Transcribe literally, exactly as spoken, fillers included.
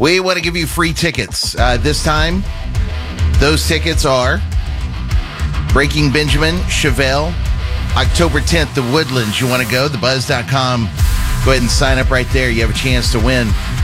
We want to give you free tickets. Uh, this time, those tickets are Breaking Benjamin, Chevelle, October tenth, the Woodlands. You want to go? the buzz dot com. Go ahead and sign up right there. You have a chance to win